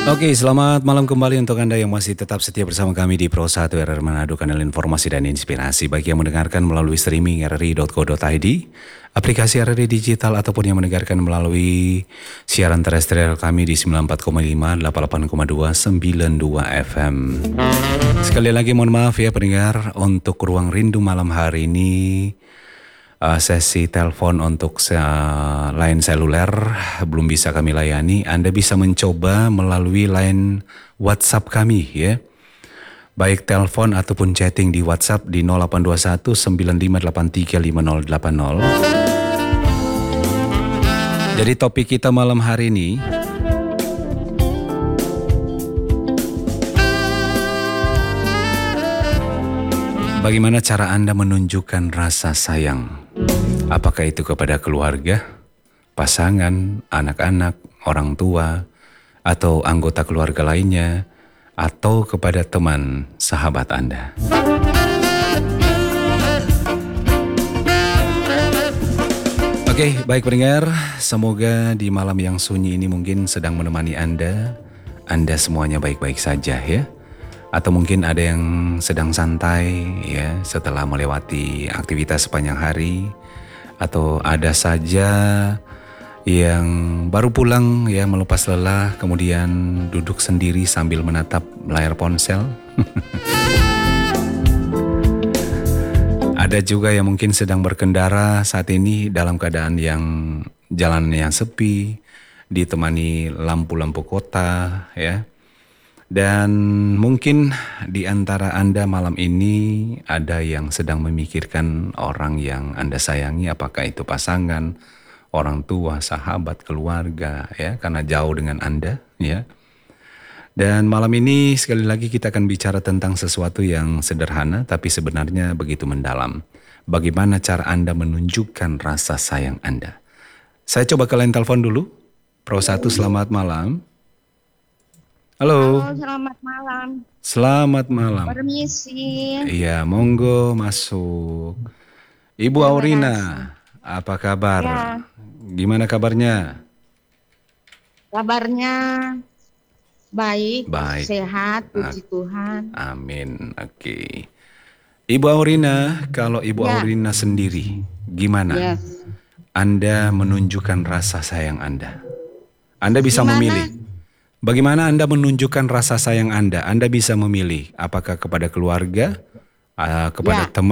Oke, selamat malam kembali untuk Anda yang masih tetap setia bersama kami di Pro 1 RRI Manado, kanal informasi dan inspirasi bagi yang mendengarkan melalui streaming rri.co.id, aplikasi RRI Digital ataupun yang mendengarkan melalui siaran terestrial kami di 94,5, 88,2, 92 FM. Sekali lagi mohon maaf ya pendengar, untuk Ruang Rindu malam hari ini sesi telepon untuk line seluler belum bisa kami layani. Anda bisa mencoba melalui line WhatsApp kami ya. Baik telepon ataupun chatting di WhatsApp di 0821 9583 5080. Jadi topik kita malam hari ini bagaimana cara Anda menunjukkan rasa sayang? Apakah itu kepada keluarga, pasangan, anak-anak, orang tua, atau anggota keluarga lainnya, atau kepada teman, sahabat Anda? Oke, baik pendengar, semoga di malam yang sunyi ini mungkin sedang menemani Anda semuanya baik-baik saja ya. Atau mungkin ada yang sedang santai ya setelah melewati aktivitas sepanjang hari. Atau ada saja yang baru pulang ya melepas lelah kemudian duduk sendiri sambil menatap layar ponsel. Ada juga yang mungkin sedang berkendara saat ini dalam keadaan yang jalan yang sepi, ditemani lampu-lampu kota ya. Dan mungkin di antara Anda malam ini ada yang sedang memikirkan orang yang Anda sayangi, apakah itu pasangan, orang tua, sahabat, keluarga ya, karena jauh dengan Anda ya. Dan malam ini sekali lagi kita akan bicara tentang sesuatu yang sederhana tapi sebenarnya begitu mendalam. Bagaimana cara Anda menunjukkan rasa sayang Anda? Saya coba ke line telepon dulu. Pro 1 selamat malam. Halo. Halo, selamat malam. Selamat malam. Permisi. Iya, monggo masuk. Ibu Terima Aurina, kasih. apa kabar? Ya, Gimana kabarnya? kabarnya baik, Baik. sehat, puji Tuhan. Amin. Oke. Ibu Aurina, kalau Ibu Ya. Aurina sendiri, gimana Ya. Anda menunjukkan rasa sayang Anda? Anda bisa Gimana? memilih. Bagaimana Anda menunjukkan rasa sayang Anda? Anda bisa memilih apakah kepada keluarga, kepada Ya. teman,